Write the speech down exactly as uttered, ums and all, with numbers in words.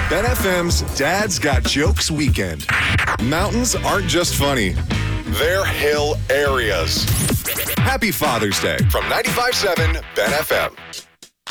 Ben F M's Dad's Got Jokes Weekend. Mountains aren't just funny, they're hill areas. Happy Father's Day from ninety-five point seven Ben F M.